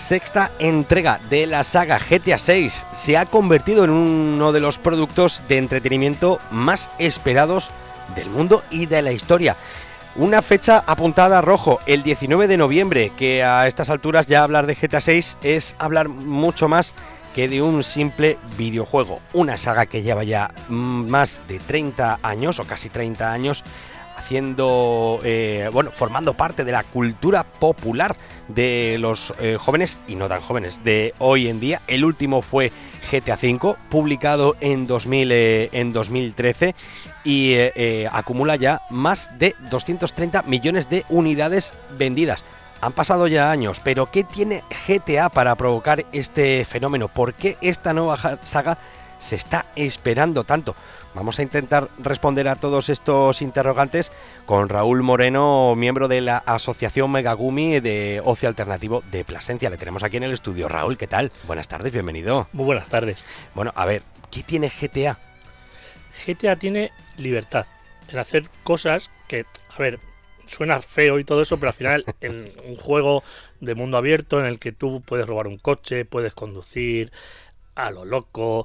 sexta entrega de la saga GTA 6 se ha convertido en uno de los productos de entretenimiento más esperados del mundo y de la historia. Una fecha apuntada a rojo, el 19 de noviembre, que a estas alturas ya hablar de GTA 6 es hablar mucho más que de un simple videojuego. Una saga que lleva ya más de 30 años, o casi 30 años, formando parte de la cultura popular de los jóvenes y no tan jóvenes de hoy en día. El último fue GTA V, publicado en 2013 y acumula ya más de 230 millones de unidades vendidas. Han pasado ya años, pero ¿qué tiene GTA para provocar este fenómeno? ¿Por qué esta nueva saga se está esperando tanto? Vamos a intentar responder a todos estos interrogantes con Raúl Moreno, miembro de la Asociación Megagumi de Ocio Alternativo de Plasencia. Le tenemos aquí en el estudio. Raúl, ¿qué tal? Buenas tardes, bienvenido. Muy buenas tardes. Bueno, a ver, ¿qué tiene GTA? GTA tiene libertad en hacer cosas que, a ver, suena feo y todo eso, pero al final en un juego de mundo abierto en el que tú puedes robar un coche, puedes conducir a lo loco,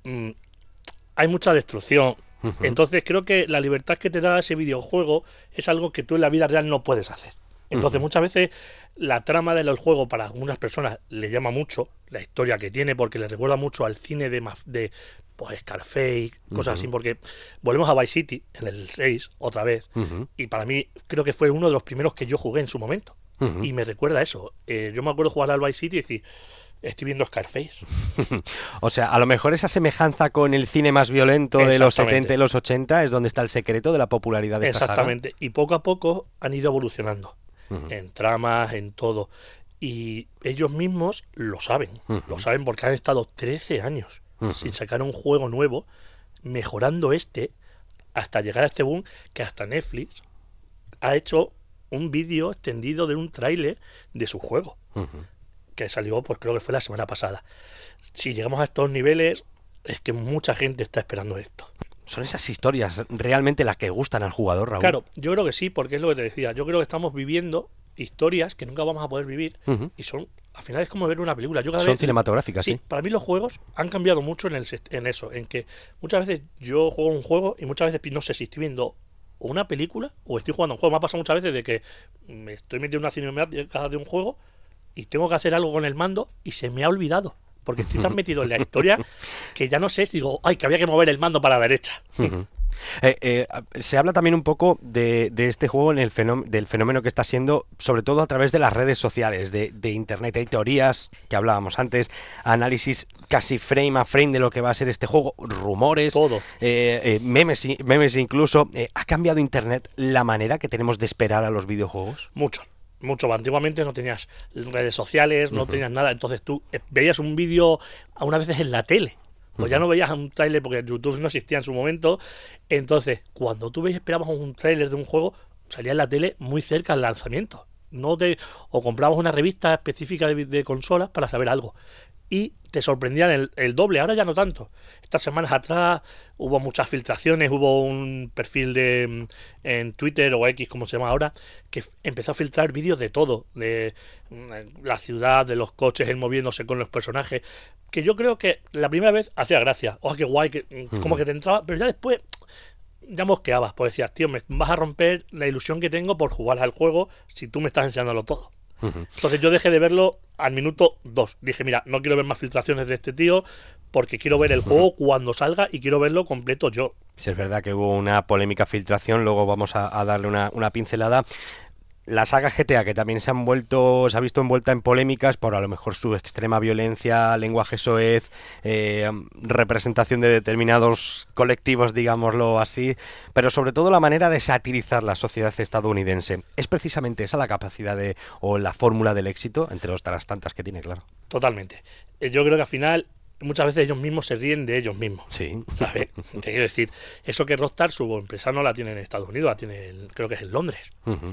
hay mucha destrucción. Entonces creo que la libertad que te da ese videojuego es algo que tú en la vida real no puedes hacer. Entonces muchas veces la trama del juego para algunas personas le llama mucho, la historia que tiene, porque le recuerda mucho al cine de pues Scarface, cosas así, porque volvemos a Vice City en el 6 otra vez, y para mí creo que fue uno de los primeros que yo jugué en su momento, y me recuerda a eso. Yo me acuerdo jugar al Vice City y decir, estoy viendo Scarface. O sea, a lo mejor esa semejanza con el cine más violento de los 70 y los 80 es donde está el secreto de la popularidad de esta saga. Exactamente, y poco a poco han ido evolucionando, en tramas, en todo, y ellos mismos lo saben porque han estado 13 años sin sacar un juego nuevo, mejorando hasta llegar a este boom que hasta Netflix ha hecho un vídeo extendido de un tráiler de su juego, que salió, pues creo que fue la semana pasada. Si llegamos a estos niveles, es que mucha gente está esperando esto. ¿Son esas historias realmente las que gustan al jugador, Raúl? Claro, yo creo que sí, porque es lo que te decía. Yo creo que estamos viviendo historias que nunca vamos a poder vivir y son, al final es como ver una película. Son cinematográficas, sí. Para mí los juegos han cambiado mucho en eso, en que muchas veces yo juego un juego y muchas veces no sé si estoy viendo una película o estoy jugando un juego. Me ha pasado muchas veces de que me estoy metiendo en una cinemática de un juego y tengo que hacer algo con el mando y se me ha olvidado, porque estoy tan metido en la historia que ya no sé si digo, ay, que había que mover el mando para la derecha. Se habla también un poco de este juego del fenómeno que está siendo, sobre todo a través de las redes sociales, de internet. Hay teorías que hablábamos antes, análisis casi frame a frame de lo que va a ser este juego, rumores, todo, memes incluso. ¿Ha cambiado internet la manera que tenemos de esperar a los videojuegos? Mucho. Antiguamente no tenías redes sociales, no tenías nada, entonces tú veías un vídeo algunas veces en la tele, pues ya no veías un tráiler porque YouTube no existía en su momento. Entonces cuando tú esperabas un tráiler de un juego, salía en la tele muy cerca al lanzamiento, o comprabas una revista específica de consolas para saber algo y te sorprendían el doble. Ahora ya no tanto. Estas semanas atrás hubo muchas filtraciones, hubo un perfil en Twitter o X, como se llama ahora, que empezó a filtrar vídeos de todo, de la ciudad, de los coches, él moviéndose con los personajes, que yo creo que la primera vez hacía gracia, qué guay, como que te entraba, pero ya después ya mosqueabas, pues decías, tío, me vas a romper la ilusión que tengo por jugar al juego si tú me estás enseñándolo todo. Entonces yo dejé de verlo al minuto 2. Dije, mira, no quiero ver más filtraciones de este tío porque quiero ver el juego cuando salga y quiero verlo completo yo. Sí, es verdad que hubo una polémica filtración, luego vamos a darle una pincelada. La saga GTA, que también se ha visto envuelta en polémicas por a lo mejor su extrema violencia, lenguaje soez, representación de determinados colectivos, digámoslo así, pero sobre todo la manera de satirizar la sociedad estadounidense. ¿Es precisamente esa la capacidad o la fórmula del éxito, entre otras tantas que tiene, claro? Totalmente. Yo creo que al final muchas veces ellos mismos se ríen de ellos mismos. Sí. ¿Sabes? Te quiero decir, eso que Rockstar, su empresa no la tiene en Estados Unidos, la tiene, creo que es en Londres.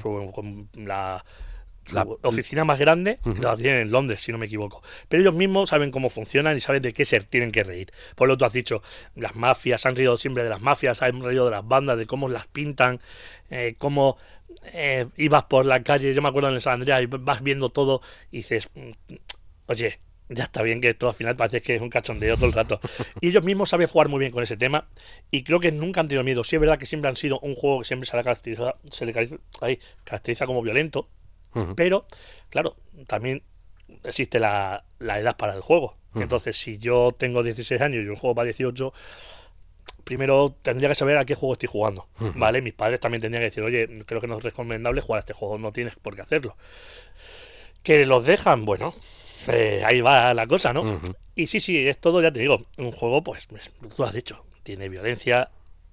Su oficina más grande la tienen en Londres, si no me equivoco. Pero ellos mismos saben cómo funcionan y saben de qué se tienen que reír. Por lo que tú has dicho, las mafias, han reído siempre de las mafias, han reído de las bandas, de cómo las pintan, cómo ibas por la calle. Yo me acuerdo en el San Andreas y vas viendo todo y dices, oye, ya está bien que esto al final parece que es un cachondeo todo el rato. Y ellos mismos saben jugar muy bien con ese tema y creo que nunca han tenido miedo. Sí es verdad que siempre han sido un juego que siempre caracteriza como violento, Ujú. pero claro, también existe la edad para el juego. Entonces, si yo tengo 16 años y un juego para 18, primero tendría que saber a qué juego estoy jugando, ¿vale? Mis padres también tendrían que decir, oye, creo que no es recomendable jugar a este juego, no tienes por qué hacerlo. Que los dejan, bueno, ahí va la cosa, ¿no? Ujú. Y sí, es todo, ya te digo, un juego, pues, tú has dicho, tiene violencia,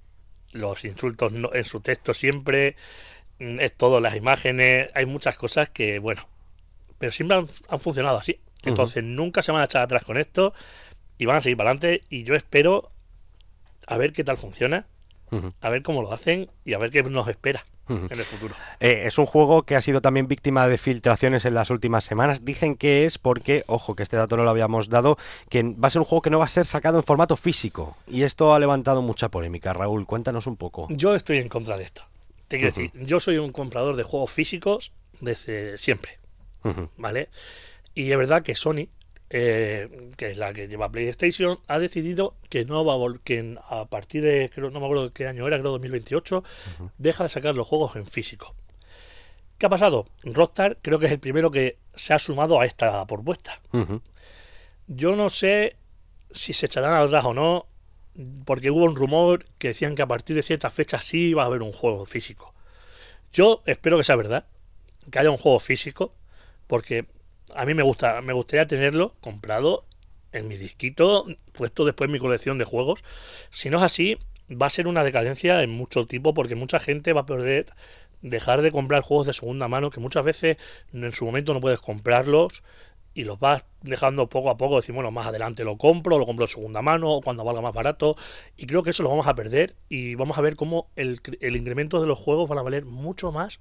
los insultos en su texto siempre, es todo, las imágenes, hay muchas cosas que, bueno, pero siempre han funcionado así. Ujú. Entonces nunca se van a echar atrás con esto y van a seguir para adelante y yo espero a ver qué tal funciona, Ujú. a ver cómo lo hacen y a ver qué nos espera Ujú. en el futuro. Es un juego que ha sido también víctima de filtraciones en las últimas semanas. Dicen que es porque, ojo, que este dato no lo habíamos dado, que va a ser un juego que no va a ser sacado en formato físico. Y esto ha levantado mucha polémica. Raúl, cuéntanos un poco. Yo estoy en contra de esto. Te quiero Ujú. decir, yo soy un comprador de juegos físicos desde siempre, Ujú. ¿vale? Y es verdad que Sony, que es la que lleva PlayStation, ha decidido que no va a que a partir de, creo, no me acuerdo qué año era, creo 2028, Ujú. deja de sacar los juegos en físico. ¿Qué ha pasado? Rockstar creo que es el primero que se ha sumado a esta propuesta. Ujú. Yo no sé si se echarán atrás o no, porque hubo un rumor que decían que a partir de ciertas fechas sí iba a haber un juego físico. Yo espero que sea verdad, que haya un juego físico, porque a mí me gustaría tenerlo comprado en mi disquito, puesto después en mi colección de juegos. Si no es así, va a ser una decadencia en mucho tipo, porque mucha gente va a perder, dejar de comprar juegos de segunda mano, que muchas veces en su momento no puedes comprarlos y los vas dejando poco a poco, decir, bueno, más adelante lo compro de segunda mano o cuando valga más barato, y creo que eso lo vamos a perder y vamos a ver cómo el incremento de los juegos van a valer mucho más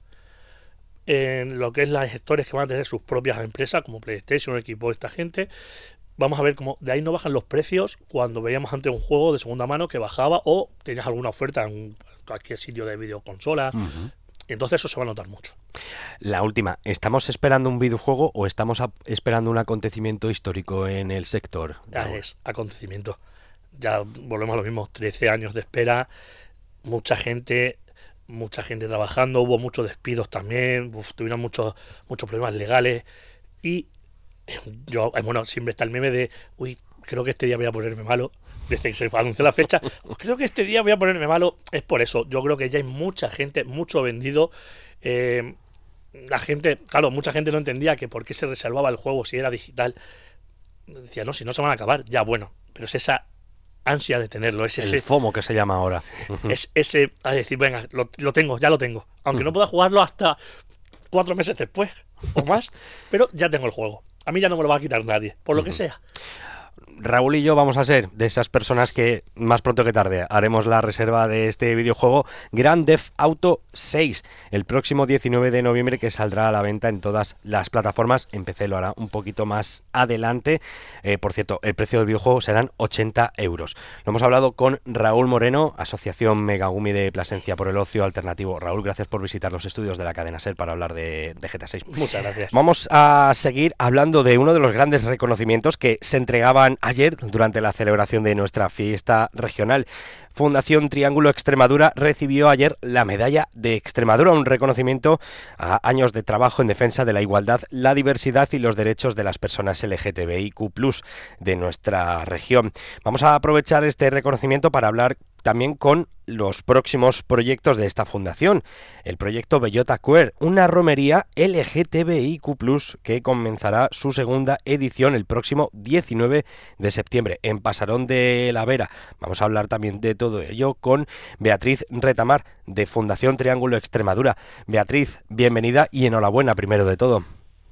en lo que es las gestores que van a tener sus propias empresas como PlayStation, Xbox, esta gente. Vamos a ver cómo de ahí no bajan los precios cuando veíamos antes un juego de segunda mano que bajaba o tenías alguna oferta en cualquier sitio de videoconsolas. Ujú. Entonces eso se va a notar mucho. La última, ¿estamos esperando un videojuego o estamos esperando un acontecimiento histórico en el sector, Ya Raúl? es acontecimiento. Ya volvemos a lo mismo, 13 años de espera, mucha mucha gente trabajando, hubo muchos despidos también, tuvieron muchos problemas legales y yo, bueno, siempre está el meme de, uy, creo que este día voy a ponerme malo, desde que se anunció la fecha, creo que este día voy a ponerme malo, es por eso, yo creo que ya hay mucha gente, mucho vendido, eh, la gente, claro, mucha gente no entendía que por qué se reservaba el juego si era digital, decía, no, si no se van a acabar, ya bueno, pero es esa ansia de tenerlo, El FOMO que se llama ahora. Ujú. es ese, a decir, venga, lo tengo, ya lo tengo, aunque no Ujú. pueda jugarlo hasta 4 meses después o más, pero ya tengo el juego. A mí ya no me lo va a quitar nadie, por lo que Ujú. sea. Raúl y yo vamos a ser de esas personas que más pronto que tarde haremos la reserva de este videojuego Grand Theft Auto 6 el próximo 19 de noviembre, que saldrá a la venta en todas las plataformas. En PC lo hará un poquito más adelante. Por cierto, el precio del videojuego serán 80 euros. Lo hemos hablado con Raúl Moreno, Asociación Megagumi de Plasencia por el Ocio Alternativo. Raúl, gracias por visitar los estudios de la cadena SER para hablar de GTA 6. Muchas gracias. Vamos a seguir hablando de uno de los grandes reconocimientos que se entregaban ayer durante la celebración de nuestra fiesta regional. Fundación Triángulo Extremadura recibió ayer la Medalla de Extremadura, un reconocimiento a años de trabajo en defensa de la igualdad, la diversidad y los derechos de las personas LGTBIQ+ de nuestra región. Vamos a aprovechar este reconocimiento para hablar también con los próximos proyectos de esta fundación. El proyecto Bellota Queer, una romería LGTBIQ+, que comenzará su segunda edición el próximo 19 de septiembre en Pasarón de la Vera. Vamos a hablar también de todo ello con Beatriz Retamar, de Fundación Triángulo Extremadura. Beatriz, bienvenida y enhorabuena primero de todo.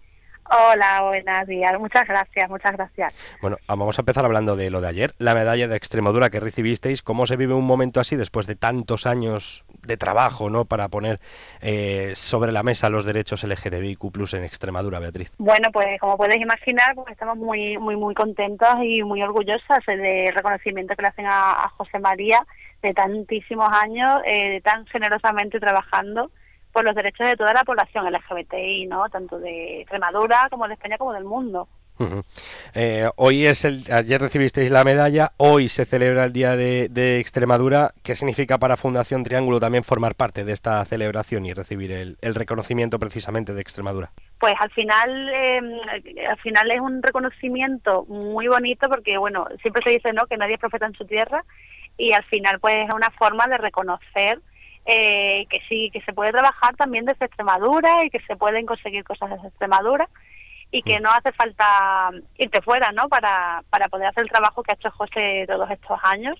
Hola, buenos días. Muchas gracias, muchas gracias. Bueno, vamos a empezar hablando de lo de ayer, la medalla de Extremadura que recibisteis. ¿Cómo se vive un momento así después de tantos años de trabajo, ¿no?, para poner sobre la mesa los derechos LGTBIQ+ en Extremadura, Beatriz? Bueno, pues como puedes imaginar, pues estamos muy contentos y muy orgullosas del reconocimiento que le hacen a José María de tantísimos años, tan generosamente trabajando por los derechos de toda la población LGBTI, ¿no? Tanto de Extremadura como de España como del mundo. Ujú. Ayer recibisteis la medalla, hoy se celebra el Día de Extremadura. ¿Qué significa para Fundación Triángulo también formar parte de esta celebración y recibir el reconocimiento precisamente de Extremadura? Pues al final es un reconocimiento muy bonito porque, bueno, siempre se dice, ¿no?, que nadie es profeta en su tierra, y al final pues es una forma de reconocer que sí, que se puede trabajar también desde Extremadura y que se pueden conseguir cosas desde Extremadura y que no hace falta irte fuera, ¿no?, para poder hacer el trabajo que ha hecho José todos estos años,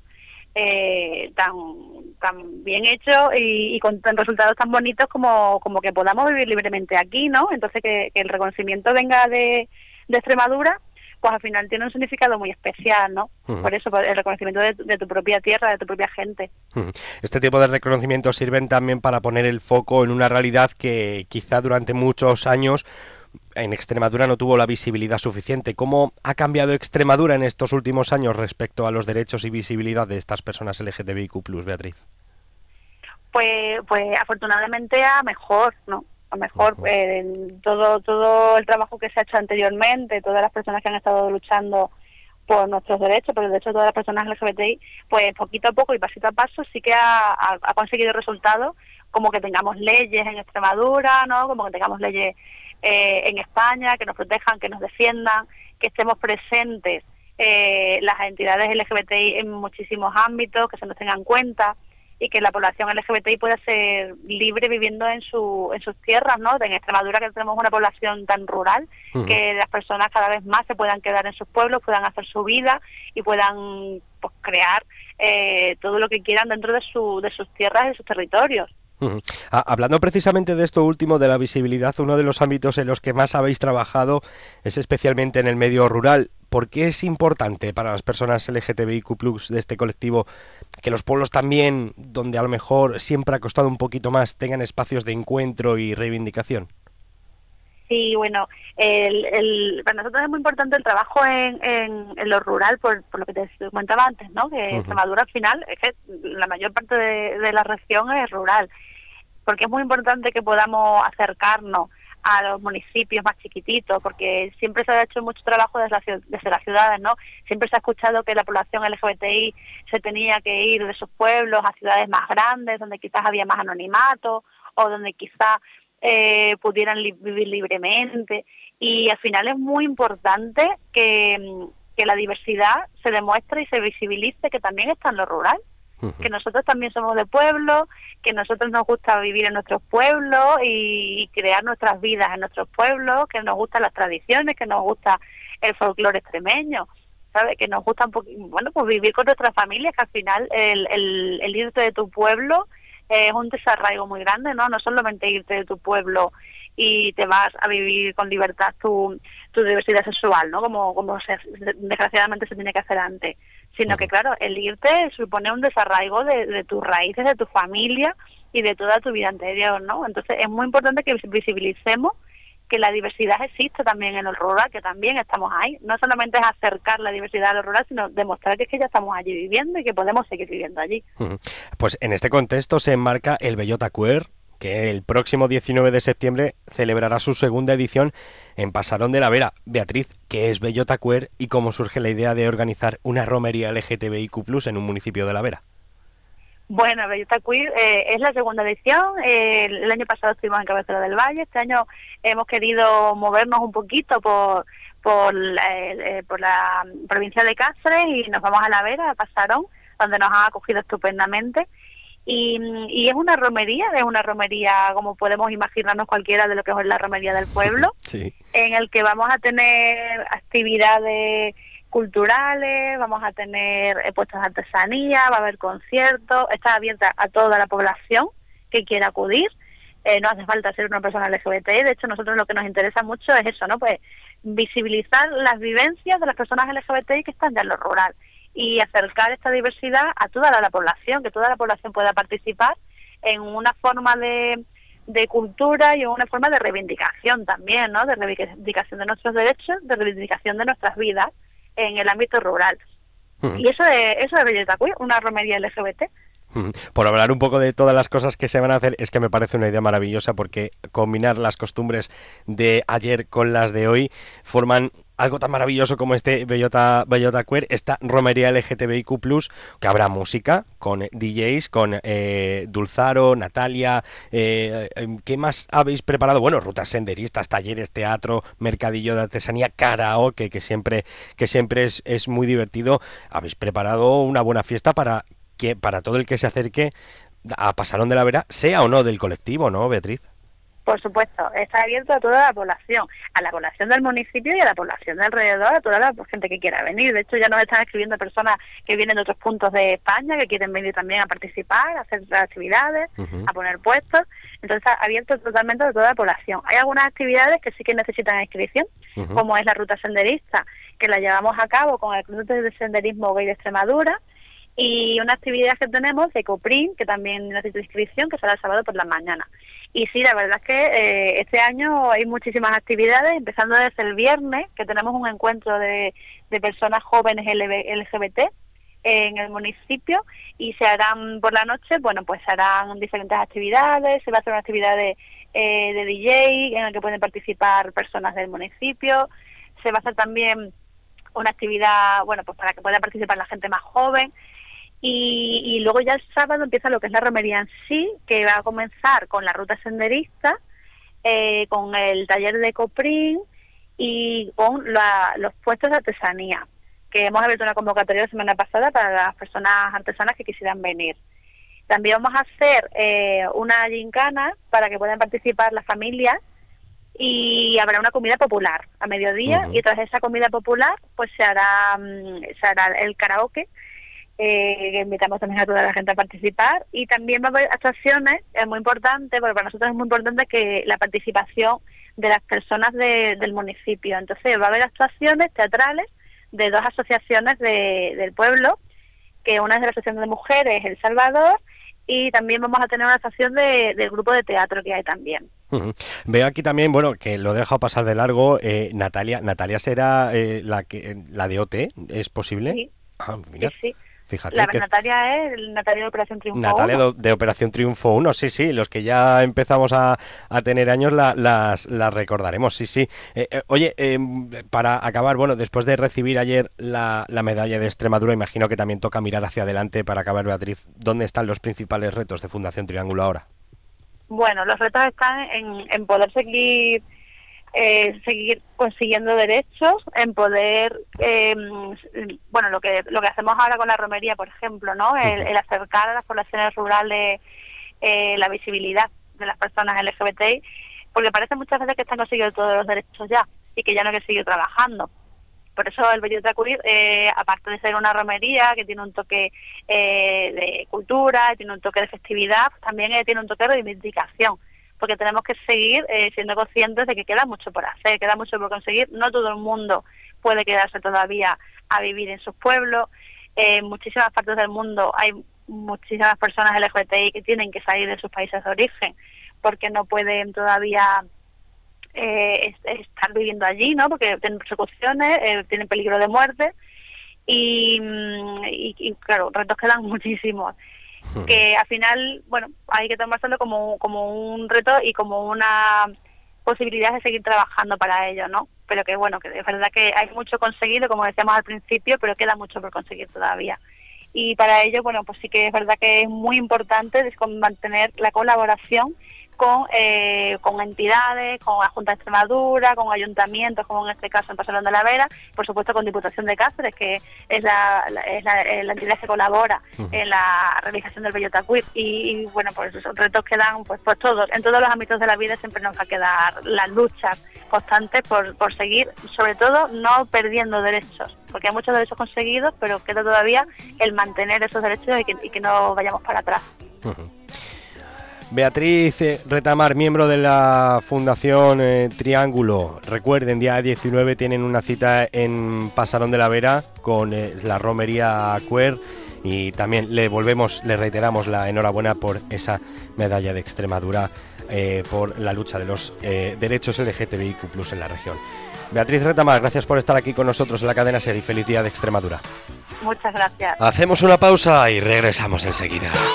tan bien hecho y con resultados tan bonitos como que podamos vivir libremente aquí, ¿no? Entonces que el reconocimiento venga de Extremadura, pues al final tiene un significado muy especial, ¿no? Uh-huh. Por eso, por el reconocimiento de tu propia tierra, de tu propia gente. Uh-huh. Este tipo de reconocimientos sirven también para poner el foco en una realidad que quizá durante muchos años en Extremadura no tuvo la visibilidad suficiente. ¿Cómo ha cambiado Extremadura en estos últimos años respecto a los derechos y visibilidad de estas personas LGTBIQ+, Beatriz? Pues afortunadamente a mejor, ¿no? A mejor. Todo el trabajo que se ha hecho anteriormente, todas las personas que han estado luchando por nuestros derechos, por el derecho de todas las personas LGBTI, pues poquito a poco y pasito a paso sí que ha conseguido resultados, como que tengamos leyes en Extremadura, ¿no?, como que tengamos leyes en España que nos protejan, que nos defiendan, que estemos presentes las entidades LGBTI en muchísimos ámbitos, que se nos tengan en cuenta y que la población LGBTI pueda ser libre viviendo en sus tierras, ¿no? En Extremadura, que tenemos una población tan rural, uh-huh, que las personas cada vez más se puedan quedar en sus pueblos, puedan hacer su vida y puedan, pues, crear todo lo que quieran dentro de sus tierras y de sus territorios. Uh-huh. Hablando precisamente de esto último, de la visibilidad, uno de los ámbitos en los que más habéis trabajado es especialmente en el medio rural. ¿Por qué es importante para las personas LGTBIQ+ de este colectivo que los pueblos también, donde a lo mejor siempre ha costado un poquito más, tengan espacios de encuentro y reivindicación? Sí, bueno, para nosotros es muy importante el trabajo en lo rural, por lo que te comentaba antes, ¿no? Que uh-huh, Extremadura al final, es que la mayor parte de la región es rural, porque es muy importante que podamos acercarnos a los municipios más chiquititos, porque siempre se ha hecho mucho trabajo desde las ciudades, ¿no? Siempre se ha escuchado que la población LGBTI se tenía que ir de sus pueblos a ciudades más grandes, donde quizás había más anonimato, o donde quizás pudieran vivir libremente, y al final es muy importante que la diversidad se demuestre y se visibilice que también está en lo rural, uh-huh, que nosotros también somos de pueblo, que nosotros nos gusta vivir en nuestros pueblos y crear nuestras vidas en nuestros pueblos, que nos gustan las tradiciones, que nos gusta el folclore extremeño, ¿sabes? Que nos gusta pues vivir con nuestras familias, que al final el irte de tu pueblo es un desarraigo muy grande, ¿no? No solamente irte de tu pueblo y te vas a vivir con libertad tu diversidad sexual, ¿no? Como desgraciadamente se tiene que hacer antes, sino que, claro, el irte supone un desarraigo de tus raíces, de tu familia y de toda tu vida anterior, ¿no? Entonces es muy importante que visibilicemos que la diversidad existe también en el rural, que también estamos ahí. No solamente es acercar la diversidad a lo rural, sino demostrar que es que ya estamos allí viviendo y que podemos seguir viviendo allí. Pues en este contexto se enmarca el Bellota Queer, que el próximo 19 de septiembre celebrará su segunda edición en Pasarón de la Vera. Beatriz, ¿qué es Bellota Queer y cómo surge la idea de organizar una romería LGTBIQ+ en un municipio de la Vera? Bueno, Bellota Queer es la segunda edición. El año pasado estuvimos en Cabecera del Valle. Este año hemos querido movernos un poquito por la provincia de Cáceres y nos vamos a la Vera, a Pasarón, donde nos han acogido estupendamente. Y es una romería como podemos imaginarnos cualquiera de lo que es la romería del pueblo, sí, en el que vamos a tener actividades culturales, vamos a tener puestos de artesanía, va a haber conciertos, está abierta a toda la población que quiera acudir, no hace falta ser una persona LGBTI, de hecho nosotros lo que nos interesa mucho es eso, ¿no? Pues visibilizar las vivencias de las personas LGBTI que están ya en lo rural y acercar esta diversidad a toda la población, que toda la población pueda participar en una forma de cultura y en una forma de reivindicación también, ¿no? De reivindicación de nuestros derechos, de reivindicación de nuestras vidas en el ámbito rural. Y eso es Bellota Queer, una romería LGBT. Por hablar un poco de todas las cosas que se van a hacer, es que me parece una idea maravillosa, porque combinar las costumbres de ayer con las de hoy forman algo tan maravilloso como este Bellota Queer, esta romería LGTBIQ+, que habrá música con DJs, con Dulzaro, Natalia, ¿qué más habéis preparado? Bueno, rutas senderistas, talleres, teatro, mercadillo de artesanía, karaoke, que siempre es muy divertido. Habéis preparado una buena fiesta para todo el que se acerque a Pasarón de la Vera, sea o no del colectivo, ¿no, Beatriz? Por supuesto, está abierto a toda la población del municipio y a la población de alrededor, a toda la gente que quiera venir. De hecho, ya nos están escribiendo personas que vienen de otros puntos de España, que quieren venir también a participar, a hacer actividades, a poner puestos. Entonces, está abierto totalmente a toda la población. Hay algunas actividades que sí que necesitan inscripción, como es la ruta senderista, que la llevamos a cabo con el Club de Senderismo Gay de Extremadura, y una actividad que tenemos de Coprín, que también necesita inscripción, que será el sábado por la mañana. Y sí, la verdad es que este año hay muchísimas actividades, empezando desde el viernes, que tenemos un encuentro de personas jóvenes LGBT en el municipio, y se harán por la noche, bueno, pues se harán diferentes actividades, se va a hacer una actividad de DJ en la que pueden participar personas del municipio, se va a hacer también una actividad, bueno, pues para que pueda participar la gente más joven. Y luego ya el sábado empieza lo que es la romería en sí, que va a comenzar con la ruta senderista, con el taller de Coprín y con los puestos de artesanía, que hemos abierto una convocatoria la semana pasada para las personas artesanas que quisieran venir. También vamos a hacer una gincana para que puedan participar las familias, y habrá una comida popular a mediodía, y tras esa comida popular pues se hará el karaoke, que invitamos también a toda la gente a participar, y también va a haber actuaciones. Es muy importante, porque para nosotros es muy importante que la participación de las personas del municipio. Entonces va a haber actuaciones teatrales de dos asociaciones del pueblo, que una es de la Asociación de Mujeres El Salvador, y también vamos a tener una actuación del grupo de teatro que hay también. Veo aquí también, bueno, que lo he dejado pasar de largo, Natalia será la de OT, ¿es posible? Sí, mira. Sí. Fíjate La Natalia es Natalia de Operación Triunfo 1. Natalia de Operación Triunfo 1, sí, los que ya empezamos a tener años las recordaremos, sí. Oye, para acabar, bueno, después de recibir ayer la medalla de Extremadura, imagino que también toca mirar hacia adelante. Para acabar, Beatriz, ¿dónde están los principales retos de Fundación Triángulo ahora? Bueno, los retos están en poder seguir consiguiendo derechos, en poder, bueno, lo que hacemos ahora con la romería, por ejemplo, ¿no? El acercar a las poblaciones rurales la visibilidad de las personas LGBTI, porque parece muchas veces que están consiguiendo todos los derechos ya y que ya no hay que seguir trabajando. Por eso el Bellota Queer, aparte de ser una romería que tiene un toque de cultura, tiene un toque de festividad, también tiene un toque de reivindicación, porque tenemos que seguir siendo conscientes de que queda mucho por hacer, queda mucho por conseguir. No todo el mundo puede quedarse todavía a vivir en sus pueblos. En muchísimas partes del mundo hay muchísimas personas LGBTI que tienen que salir de sus países de origen porque no pueden todavía estar viviendo allí, ¿no? Porque tienen persecuciones, tienen peligro de muerte y claro, retos quedan muchísimos. Que al final, bueno, hay que tomárselo como un reto y como una posibilidad de seguir trabajando para ello, ¿no? Pero que bueno, que es verdad que hay mucho conseguido, como decíamos al principio, pero queda mucho por conseguir todavía. Y para ello, bueno, pues sí que es verdad que es muy importante mantener la colaboración con entidades, con la Junta de Extremadura, con ayuntamientos, como en este caso en Pasarón de la Vera, por supuesto con Diputación de Cáceres, que es la entidad que colabora en la realización del Bellota Queer. Y bueno, pues esos retos quedan pues todos, en todos los ámbitos de la vida siempre nos va a quedar las luchas constantes por seguir, sobre todo no perdiendo derechos, porque hay muchos derechos conseguidos, pero queda todavía el mantener esos derechos y que no vayamos para atrás. Beatriz Retamar, miembro de la Fundación Triángulo. Recuerden, día 19 tienen una cita en Pasarón de la Vera con la romería Queer, y también le reiteramos la enhorabuena por esa medalla de Extremadura por la lucha de los derechos LGTBIQ+ en la región. Beatriz Retamar, gracias por estar aquí con nosotros en la cadena SER y feliz día de Extremadura. Muchas gracias. Hacemos una pausa y regresamos enseguida.